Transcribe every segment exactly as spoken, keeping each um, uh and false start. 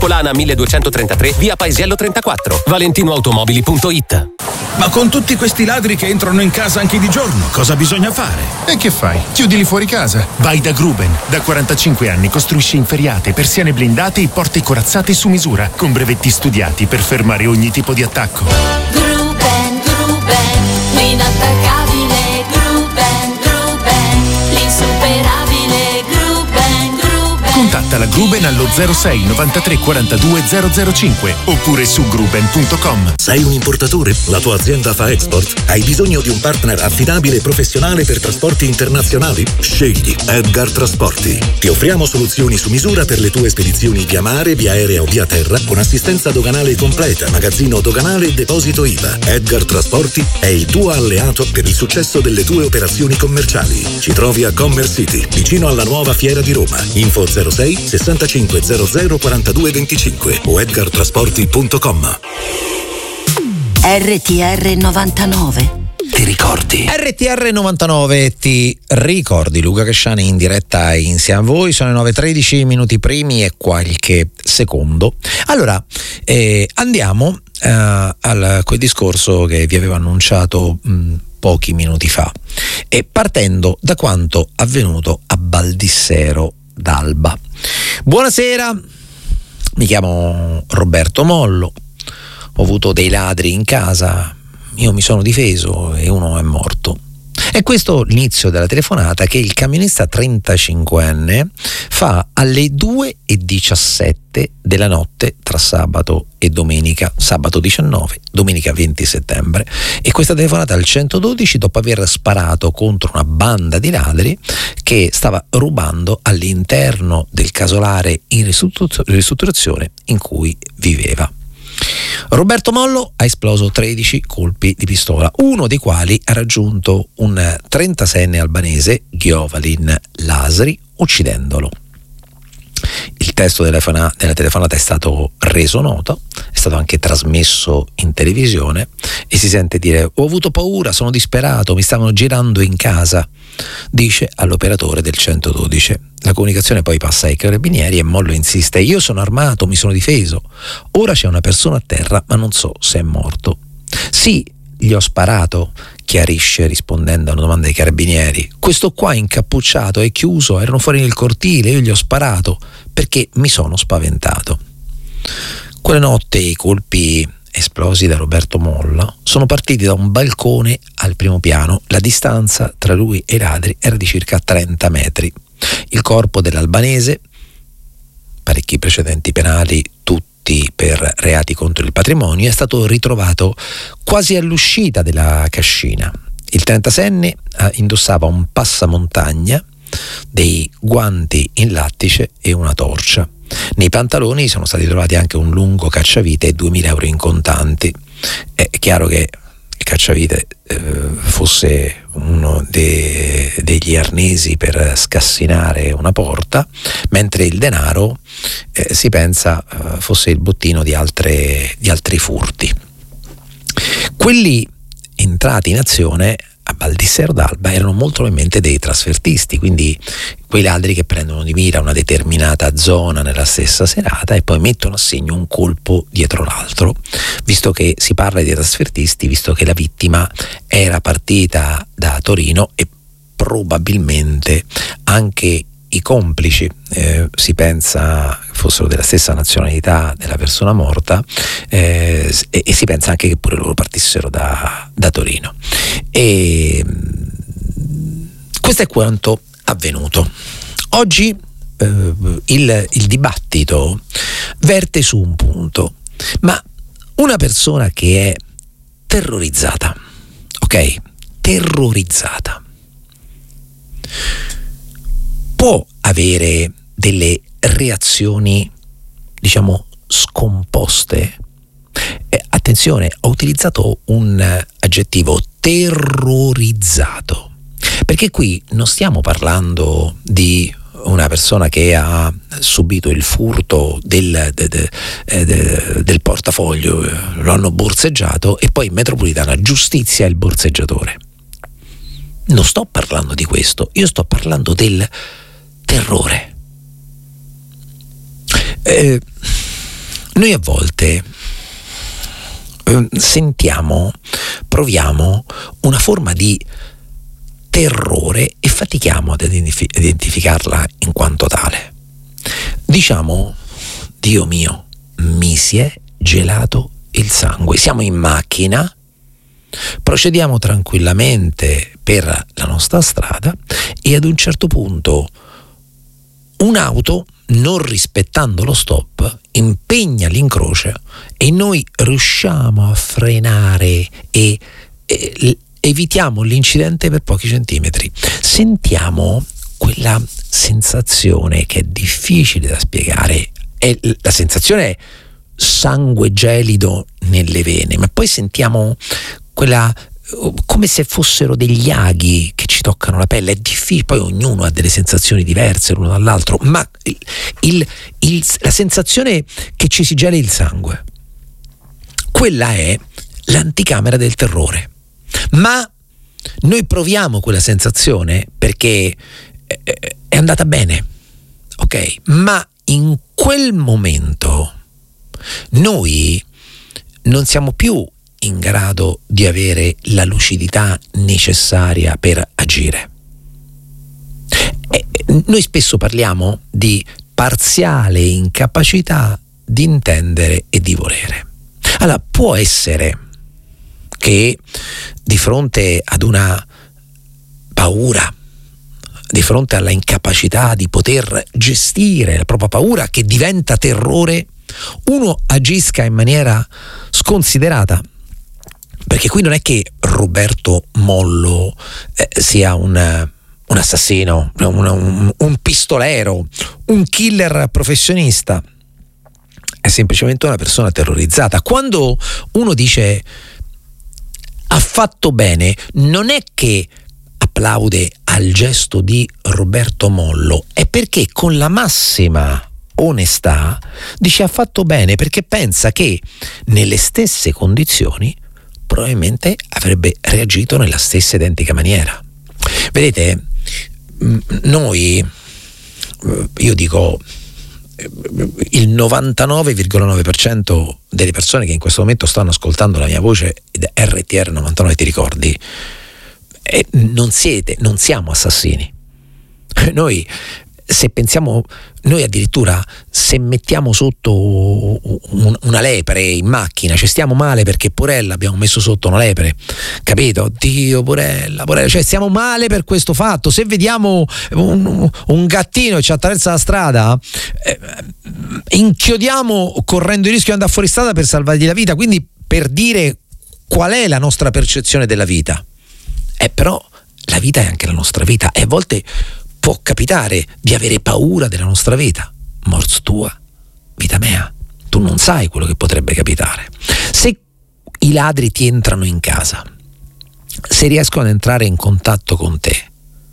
Colana milleduecentotrentatré, via Paesiello trentaquattro, valentinoautomobili punto it. Ma con tutti questi ladri che entrano in casa anche di giorno, cosa bisogna fare? E che fai? Chiudili fuori casa. Vai da Gruben. Da quarantacinque anni costruisce inferriate, persiane blindate e porte corazzate su misura, con brevetti studiati per fermare ogni tipo di attacco. Gruben, Gruben, l'inattaccabile Gruben, Gruben, l'insuperabile Gruben, Gruben. Contatta la Gruben allo zero sei novantatré quarantadue zero zero cinque oppure su gruben punto com. Sei un importatore? La tua azienda fa export? Hai bisogno di un partner affidabile e professionale per trasporti internazionali? Scegli Edgar Trasporti. Ti offriamo soluzioni su misura per le tue spedizioni via mare, via aerea o via terra, con assistenza doganale completa, magazzino doganale e deposito I V A. Edgar Trasporti è il tuo alleato per il successo delle tue operazioni commerciali. Ci trovi a Commerce City, vicino alla nuova Fiera di Roma. Info zero sei sessantacinque zero zero quarantadue venticinque o edgar trasporti punto com. R T R novantanove. Ti ricordi? R T R novantanove, ti ricordi? Luca Casciani in diretta insieme a voi. Sono le nove e tredici, minuti primi e qualche secondo. Allora, eh, andiamo eh, al quel discorso che vi avevo annunciato mh, pochi minuti fa, e partendo da quanto avvenuto a Baldissero d'Alba. Buonasera, mi chiamo Roberto Mollo, ho avuto dei ladri in casa, io mi sono difeso e uno è morto. È questo l'inizio della telefonata che il camionista trentacinquenne fa alle due e diciassette della notte tra sabato e domenica, sabato diciannove, domenica venti settembre, e questa telefonata al centododici dopo aver sparato contro una banda di ladri che stava rubando all'interno del casolare in ristrutturazione in cui viveva. Roberto Mollo ha esploso tredici colpi di pistola, uno dei quali ha raggiunto un trentaseienne albanese, Giovalin Lasri, uccidendolo. Il testo della telefonata è stato reso noto, è stato anche trasmesso in televisione e si sente dire: ho avuto paura, sono disperato, mi stavano girando in casa, dice all'operatore del centododici. La comunicazione poi passa ai carabinieri e Mollo insiste: io sono armato, mi sono difeso, ora c'è una persona a terra ma non so se è morto. Sì, gli ho sparato, chiarisce rispondendo a una domanda dei carabinieri. Questo qua incappucciato e chiuso erano fuori nel cortile, io gli ho sparato perché mi sono spaventato. Quella notte i colpi esplosi da Roberto Mollo sono partiti da un balcone al primo piano. La distanza tra lui e i ladri era di circa trenta metri. Il corpo dell'albanese, parecchi precedenti penali, tutti per reati contro il patrimonio, è stato ritrovato quasi all'uscita della cascina. Il trentaseienne indossava un passamontagna, dei guanti in lattice e una torcia. Nei pantaloni sono stati trovati anche un lungo cacciavite e duemila euro in contanti. È chiaro che il cacciavite eh, fosse uno de, degli arnesi per scassinare una porta, mentre il denaro eh, si pensa eh, fosse il bottino di, altre, di altri furti. Quelli entrati in azione a Baldissero d'Alba erano molto probabilmente dei trasfertisti, quindi quei ladri che prendono di mira una determinata zona nella stessa serata e poi mettono a segno un colpo dietro l'altro. Visto che si parla di trasfertisti, visto che la vittima era partita da Torino e probabilmente anche i complici, eh, si pensa fossero della stessa nazionalità della persona morta, eh, e, e si pensa anche che pure loro partissero da, da Torino. E questo è quanto avvenuto. Oggi eh, il, il dibattito verte su un punto, ma una persona che è terrorizzata, ok? Terrorizzata, può avere delle reazioni, diciamo, scomposte. Eh, attenzione, ho utilizzato un aggettivo, terrorizzato, perché qui non stiamo parlando di una persona che ha subito il furto del, de, de, de, del portafoglio, lo hanno borseggiato e poi in metropolitana giustizia il borseggiatore. Non sto parlando di questo, io sto parlando del terrore. Eh, Noi a volte eh, sentiamo, proviamo una forma di terrore e fatichiamo ad identif- identificarla in quanto tale. Diciamo: Dio mio, mi si è gelato il sangue. Siamo in macchina, procediamo tranquillamente per la nostra strada e ad un certo punto un'auto, non rispettando lo stop, impegna l'incrocio e noi riusciamo a frenare e, e evitiamo l'incidente per pochi centimetri. Sentiamo quella sensazione che è difficile da spiegare. È, la sensazione è sangue gelido nelle vene, ma poi sentiamo quella, come se fossero degli aghi che ci toccano la pelle. È difficile, poi ognuno ha delle sensazioni diverse l'uno dall'altro, ma il, il, il, la sensazione che ci si geli il sangue, quella è l'anticamera del terrore. Ma noi proviamo quella sensazione perché è andata bene, ok? Ma in quel momento noi non siamo più in grado di avere la lucidità necessaria per agire. E noi spesso parliamo di parziale incapacità di intendere e di volere. Allora, può essere che di fronte ad una paura, di fronte alla incapacità di poter gestire la propria paura che diventa terrore, uno agisca in maniera sconsiderata. Perché qui non è che Roberto Mollo eh, sia un, un assassino, un, un, un pistolero, un killer professionista. È semplicemente una persona terrorizzata. Quando uno dice ha fatto bene, non è che applaude al gesto di Roberto Mollo, è perché con la massima onestà dice ha fatto bene, perché pensa che nelle stesse condizioni probabilmente avrebbe reagito nella stessa identica maniera. Vedete, noi, io dico, il novantanove virgola nove per cento delle persone che in questo momento stanno ascoltando la mia voce ed R T R novantanove ti ricordi, e non siete, non siamo assassini. Noi, se pensiamo, noi addirittura se mettiamo sotto un, una lepre in macchina, ci stiamo male perché porella abbiamo messo sotto una lepre, capito? Dio, porella, porella, cioè stiamo male per questo fatto. Se vediamo un, un gattino che ci attraversa la strada, eh, inchiodiamo correndo il rischio di andare fuori strada per salvargli la vita. Quindi, per dire qual è la nostra percezione della vita. Eh, però la vita è anche la nostra vita e a volte può capitare di avere paura della nostra vita. Mors tua, vita mea. Tu non sai quello che potrebbe capitare. Se i ladri ti entrano in casa, se riescono ad entrare in contatto con te,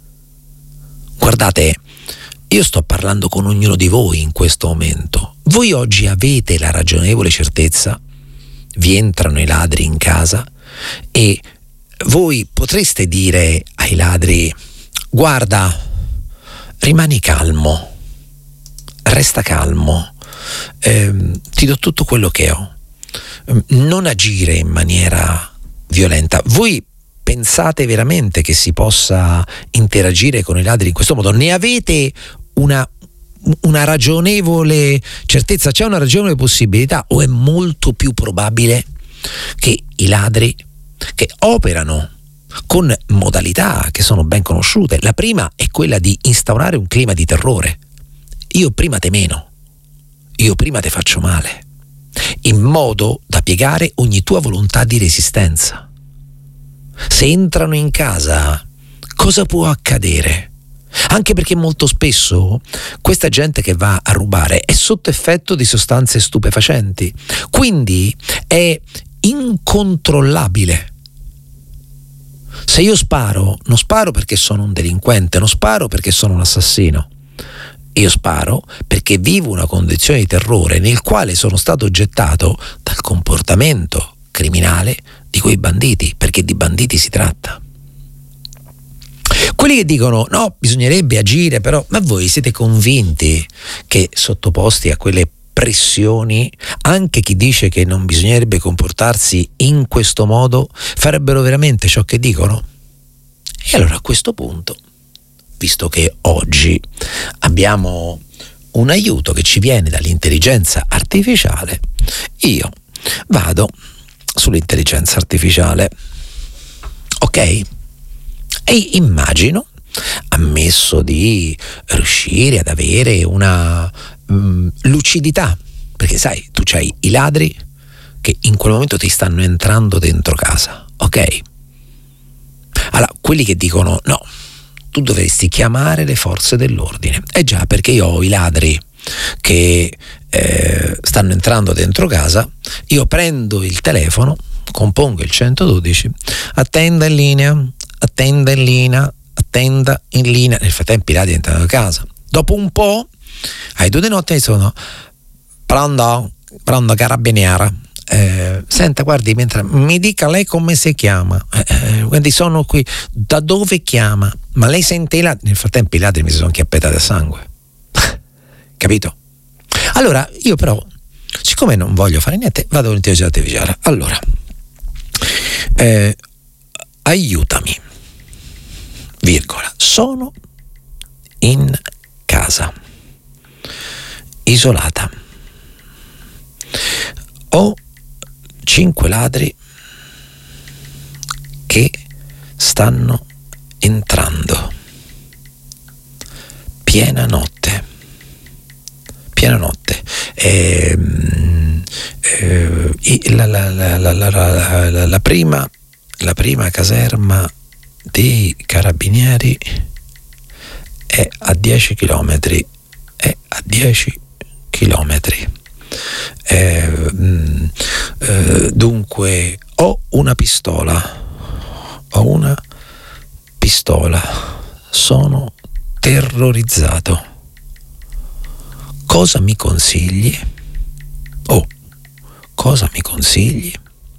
guardate, io sto parlando con ognuno di voi in questo momento. Voi oggi avete la ragionevole certezza, vi entrano i ladri in casa e voi potreste dire ai ladri: guarda, rimani calmo, resta calmo, ehm, ti do tutto quello che ho, non agire in maniera violenta. Voi pensate veramente che si possa interagire con i ladri in questo modo? Ne avete una, una ragionevole certezza? C'è una ragionevole possibilità, o è molto più probabile che i ladri, che operano con modalità che sono ben conosciute, la prima è quella di instaurare un clima di terrore. Io prima te meno, io prima te faccio male, in modo da piegare ogni tua volontà di resistenza. Se entrano in casa, cosa può accadere? Anche perché molto spesso questa gente che va a rubare è sotto effetto di sostanze stupefacenti, quindi è incontrollabile. Se io sparo, non sparo perché sono un delinquente, non sparo perché sono un assassino. Io sparo perché vivo una condizione di terrore nel quale sono stato gettato dal comportamento criminale di quei banditi, perché di banditi si tratta. Quelli che dicono no, bisognerebbe agire, però, ma voi siete convinti che sottoposti a quelle pressioni, anche chi dice che non bisognerebbe comportarsi in questo modo farebbero veramente ciò che dicono? E allora a questo punto, visto che oggi abbiamo un aiuto che ci viene dall'intelligenza artificiale, io vado sull'intelligenza artificiale, ok? E immagino, ammesso di riuscire ad avere una um, lucidità, perché sai, tu c'hai i ladri che in quel momento ti stanno entrando dentro casa, ok? Allora, quelli che dicono no, tu dovresti chiamare le forze dell'ordine. Eh già, perché io ho i ladri che eh, stanno entrando dentro casa, io prendo il telefono, compongo il centododici, attenda in linea, attenda in linea, attenda in linea. Nel frattempo i ladri entrano a casa. Dopo un po', ai due di notte mi sono pronto, pronto carabiniera. Eh, senta, guardi, mentre mi dica lei come si chiama, eh, quindi sono qui, da dove chiama, ma lei sente i ladri? Nel frattempo i ladri mi si sono chiappetati a sangue. Capito? Allora io però, siccome non voglio fare niente, vado all'intelligenza artificiale. Allora eh, aiutami, virgola, sono in casa isolata, ho cinque ladri che stanno entrando, piena notte, piena notte, eh, eh, la, la, la, la, la, la, la, prima, la prima caserma dei carabinieri è a dieci chilometri, è a dieci chilometri. Eh, eh, dunque ho una pistola, ho una pistola, sono terrorizzato. Cosa mi consigli? Oh, cosa mi consigli?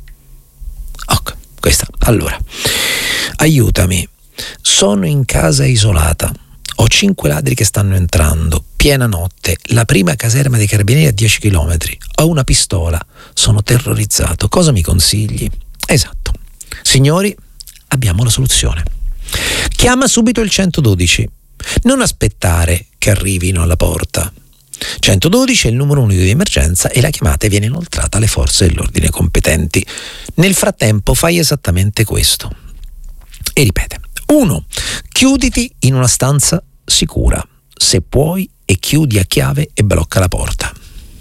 Ok, questa. Allora, aiutami. Sono in casa isolata. Ho cinque ladri che stanno entrando, piena notte, la prima caserma dei carabinieri a dieci chilometri. Ho una pistola, sono terrorizzato. Cosa mi consigli? Esatto. Signori, abbiamo la soluzione. Chiama subito il centododici. Non aspettare che arrivino alla porta. centododici è il numero unico di emergenza e la chiamata viene inoltrata alle forze dell'ordine competenti. Nel frattempo fai esattamente questo. E ripete. uno. Chiuditi in una stanza sicura, se puoi, e chiudi a chiave e blocca la porta.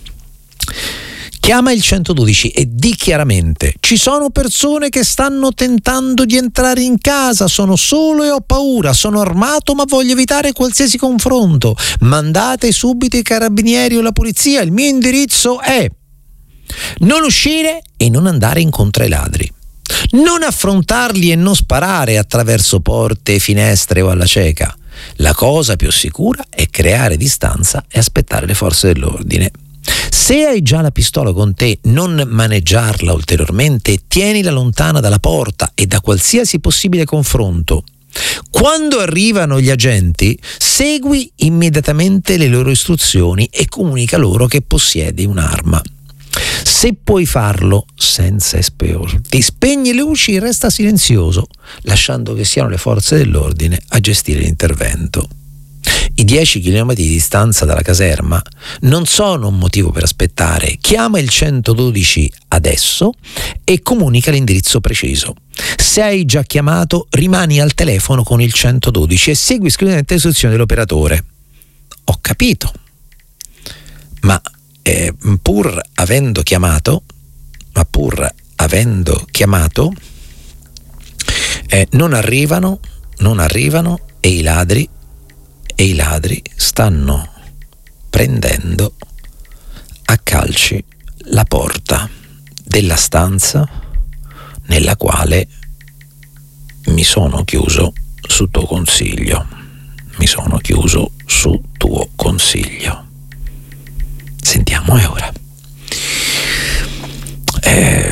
Chiama il centododici e di chiaramente: ci sono persone che stanno tentando di entrare in casa, sono solo e ho paura, sono armato ma voglio evitare qualsiasi confronto. Mandate subito i carabinieri o la polizia, il mio indirizzo è... Non uscire e non andare incontro ai ladri. Non affrontarli e non sparare attraverso porte, finestre o alla cieca. La cosa più sicura è creare distanza e aspettare le forze dell'ordine. Se hai già la pistola con te, non maneggiarla ulteriormente, tienila lontana dalla porta e da qualsiasi possibile confronto. Quando arrivano gli agenti, segui immediatamente le loro istruzioni e comunica loro che possiedi un'arma. Se puoi farlo senza esporti, spegni le luci e resta silenzioso, lasciando che siano le forze dell'ordine a gestire l'intervento. I dieci chilometri di distanza dalla caserma non sono un motivo per aspettare. Chiama il centododici adesso e comunica l'indirizzo preciso. Se hai già chiamato, rimani al telefono con il centododici e segui esclusivamente le istruzioni dell'operatore. Ho capito, ma Eh, pur avendo chiamato, ma pur avendo chiamato, eh, non arrivano, non arrivano e i ladri, e i ladri stanno prendendo a calci la porta della stanza nella quale mi sono chiuso su tuo consiglio, mi sono chiuso su tuo consiglio. Sentiamo, e ora eh,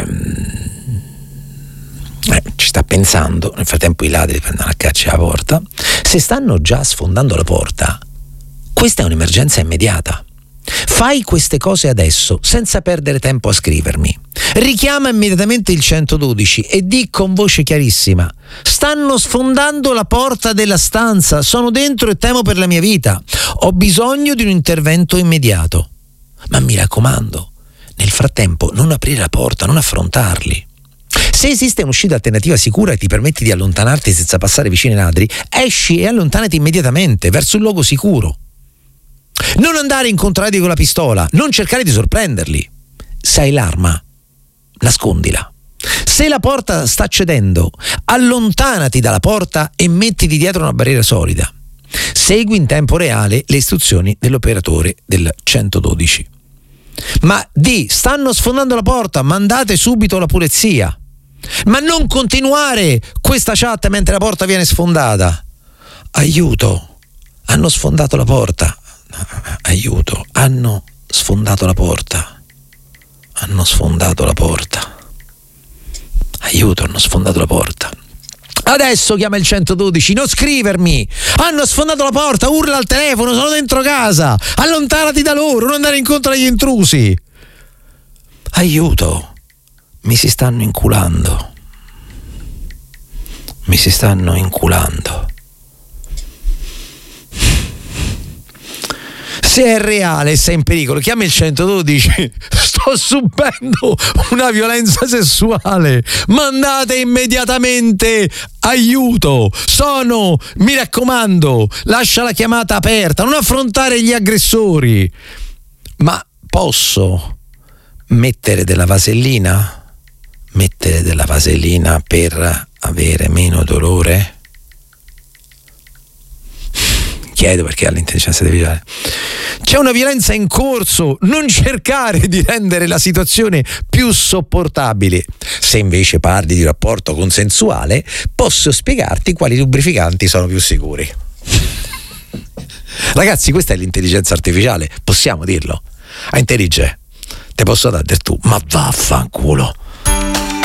eh, ci sta pensando. Nel frattempo i ladri prendono a caccia la porta. Se stanno già sfondando la porta, questa è un'emergenza immediata. Fai queste cose adesso, senza perdere tempo a scrivermi. Richiama immediatamente il centododici e di con voce chiarissima: stanno sfondando la porta della stanza, sono dentro e temo per la mia vita. Ho bisogno di un intervento immediato. Ma mi raccomando, nel frattempo non aprire la porta, non affrontarli. Se esiste un'uscita alternativa sicura e ti permetti di allontanarti senza passare vicino ai ladri, esci e allontanati immediatamente verso un luogo sicuro. Non andare incontrati con la pistola, non cercare di sorprenderli. Se hai l'arma, nascondila. Se la porta sta cedendo, allontanati dalla porta e mettiti dietro una barriera solida. Segui in tempo reale le istruzioni dell'operatore del centododici. Ma di, stanno sfondando la porta, mandate subito la polizia. Ma non continuare questa chat mentre la porta viene sfondata. Aiuto, hanno sfondato la porta. Aiuto, hanno sfondato la porta. Hanno sfondato la porta. Aiuto, hanno sfondato la porta. Adesso chiama il centododici, non scrivermi. Hanno sfondato la porta, urla al telefono, sono dentro casa. Allontanati da loro, non andare incontro agli intrusi. Aiuto, mi si stanno inculando. Mi si stanno inculando. Se è reale e sei in pericolo, chiama il centododici. Sto subendo una violenza sessuale. Mandate immediatamente aiuto. Sono, mi raccomando, lascia la chiamata aperta, non affrontare gli aggressori. Ma posso mettere della vasellina? Mettere della vasellina per avere meno dolore? Chiedo perché all'intelligenza artificiale. C'è una violenza in corso, non cercare di rendere la situazione più sopportabile. Se invece parli di rapporto consensuale, posso spiegarti quali lubrificanti sono più sicuri. Ragazzi, questa è l'intelligenza artificiale, possiamo dirlo. A intelligente, te posso dare del tu, ma vaffanculo.